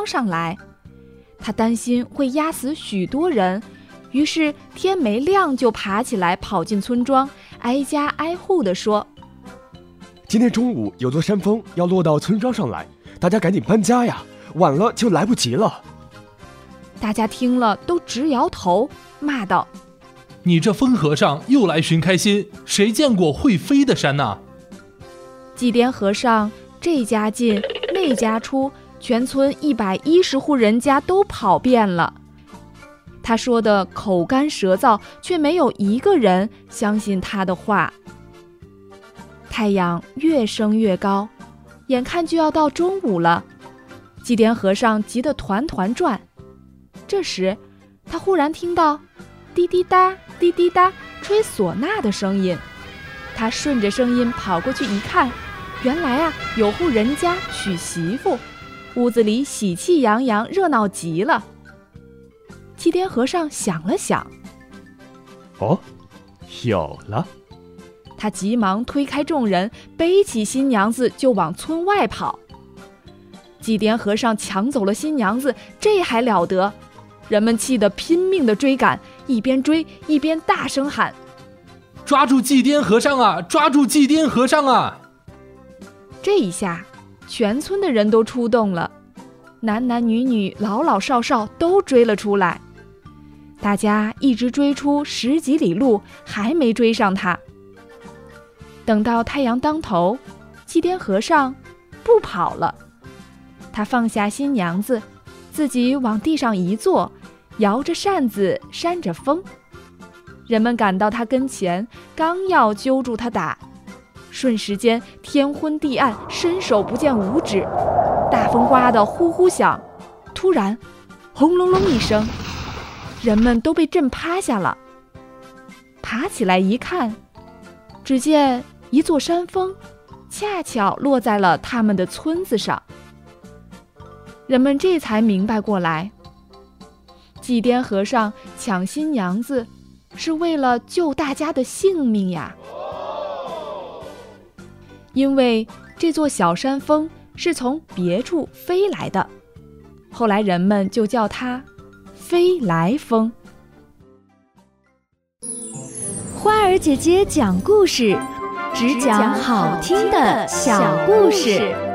庄上来。他担心会压死许多人，于是天没亮就爬起来跑进村庄，挨家挨户地说： 今天中午有座山峰要落到村庄上来，大家赶紧搬家呀，晚了就来不及了。 大家听了都直摇头，骂道： 你这疯和尚又来寻开心，谁见过会飞的山呢？ 祭奠和尚这家进那家出，全村110户人家都跑遍了。他说的口干舌燥，却没有一个人相信他的话。太阳越升越高，眼看就要到中午了，祭奠和尚急得团团转。这时他忽然听到滴滴答滴滴答吹唢呐的声音，他顺着声音跑过去一看，原来有户人家娶媳妇，屋子里喜气洋洋，热闹极了。祭奠和尚想了想， 有了。 他急忙推开众人，背起新娘子就往村外跑。祭奠和尚抢走了新娘子，这还了得？人们气得拼命地追赶，一边追一边大声喊： 抓住祭奠和尚啊，抓住祭奠和尚啊！ 这一下全村的人都出动了，男男女女老老少少都追了出来。大家一直追出10几里路，还没追上他。等到太阳当头，祭奠和尚不跑了，他放下新娘子，自己往地上一坐，摇着扇子扇着风。人们赶到他跟前，刚要揪住他打，瞬时间天昏地暗，伸手不见五指，大风刮得呼呼响。突然轰隆隆一声，人们都被震趴下了。爬起来一看，只见一座山峰恰巧落在了他们的村子上。人们这才明白过来，祭奠和尚抢新娘子是为了救大家的性命呀。因为这座小山峰是从别处飞来的，后来人们就叫它飞来峰。 花儿姐姐讲故事，只讲好听的小故事。